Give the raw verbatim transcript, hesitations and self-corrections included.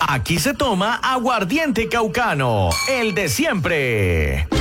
Aquí se toma aguardiente caucano, el de siempre.